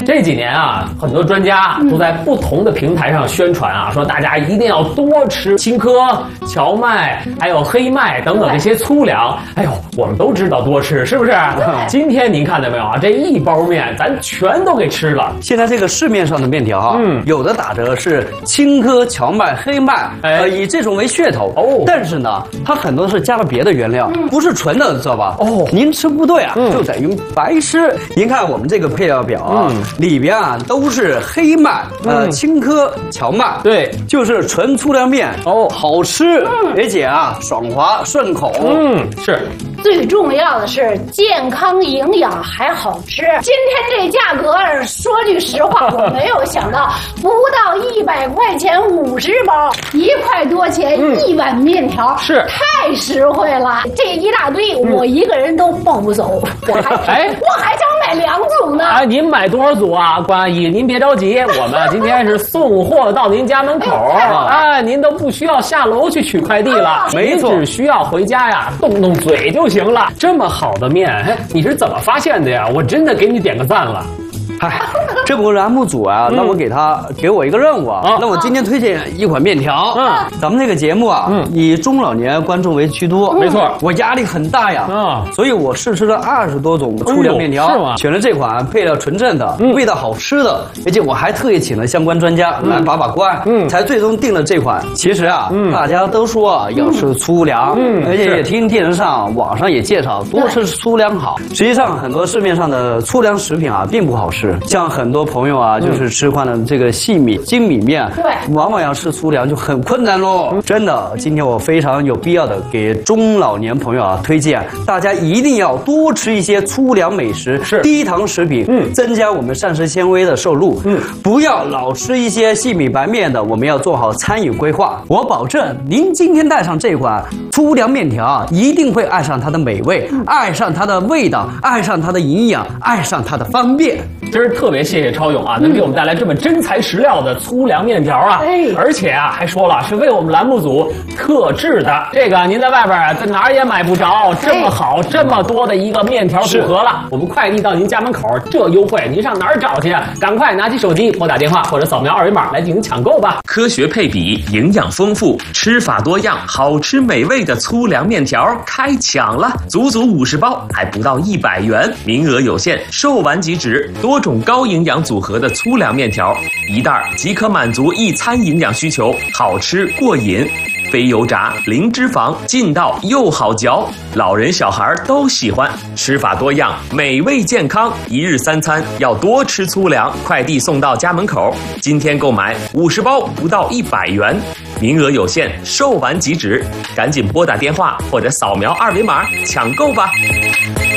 这几年啊，很多专家都在不同的平台上宣传啊，说大家一定要多吃青稞、荞麦，还有黑麦等等这些粗粮。哎呦，我们都知道多吃，是不是？今天您看到没有啊？这一包面咱全都给吃了。 现在这个市面上的面条啊，有的打折是青稞、荞麦、黑麦，以这种为噱头哦。但是呢，它很多是加了别的原料，不是纯的，知道吧？哦，您吃不对啊，就等于白吃。您看我们这个配料表啊，里边啊都是黑麦、青稞、荞麦， 对， 就是纯粗粮面哦，好吃，而且啊爽滑顺口。 是。 最重要的是健康营养还好吃。今天这价格，说句实话，我没有想到，不到100块钱50包，1块多钱1碗面条， 是太实惠了。这一大堆，我一个人都抱不走，我还想买2组呢。 哎，您买多少组啊，关阿姨？您别着急，我们今天是送货到您家门口，哎，您都不需要下楼去取快递了， 没错， 只需要回家呀，动动嘴就行了。这么好的面，哎，你是怎么发现的呀？我真的给你点个赞了。 嗨，这不栏目组啊，让我给我一个任务啊，让我今天推荐一款面条。咱们这个节目啊，以中老年观众为居多， 没错， 我压力很大呀，所以我试吃了20多种粗粮面条， 是吗？ 选了这款配料纯正的，味道好吃的，而且我还特意请了相关专家来把关，才最终定了这款。其实啊，大家都说要吃粗粮，而且也听电视上、网上也介绍多吃粗粮好。实际上，很多市面上的粗粮食品啊，并不好吃。像很多朋友啊，就是吃惯了这个细米、精米面，对，往往要吃粗粮就很困难喽。真的，今天我非常有必要的给中老年朋友啊推荐，大家一定要多吃一些粗粮美食，是低糖食品，增加我们膳食纤维的摄入，不要老吃一些细米白面的，我们要做好餐饮规划。我保证，您今天带上这款粗粮面条啊，一定会爱上它的美味，爱上它的味道，爱上它的营养，爱上它的方便。 今儿特别谢谢超勇啊，能给我们带来这么真材实料的粗粮面条啊！而且啊，还说了是为我们栏目组特制的，这个您在外边啊，在哪儿也买不着这么好、这么多的一个面条组合了。我们快递到您家门口，这优惠您上哪儿找去啊？赶快拿起手机拨打电话或者扫描2维码来进行抢购吧！ 科学配比，营养丰富，吃法多样，好吃美味的粗粮面条开抢了，足足50包，还不到100元，名额有限，售完即止。多种高营养组合的粗粮面条，一袋即可满足一餐营养需求，好吃过瘾。非油炸，零脂肪，劲道又好嚼，老人小孩都喜欢。吃法多样，美味健康，一日3餐要多吃粗粮。快递送到家门口，今天购买50包不到100元，名额有限，售完即止，赶紧拨打电话或者扫描2维码抢购吧。